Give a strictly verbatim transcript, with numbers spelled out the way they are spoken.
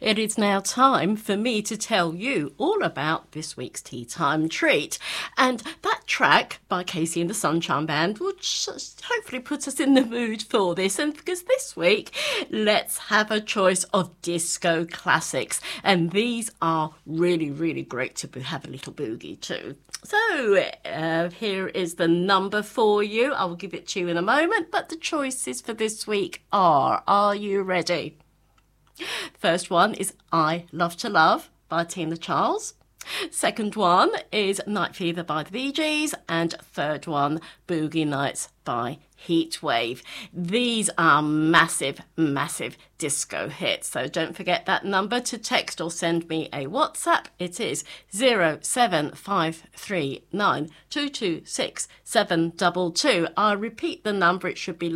it is now time for me to tell you all about this week's Tea Time treat. And that track by Casey and the Sunshine Band will just hopefully put us in the mood for this. And because this week, let's have a choice of disco classics. And these are really, really great to have a little boogie too. So uh, here is the number for you. I will give it to you in a moment, but the choices for this week are, are you ready? First one is I Love to Love by Tina Charles. Second one is Night Fever by the Bee Gees. And third one, Boogie Nights by Heatwave. These are massive, massive disco hits. So don't forget that number to text or send me a WhatsApp. It is zero seven five three nine two two six seven two two. I'll repeat the number. It should be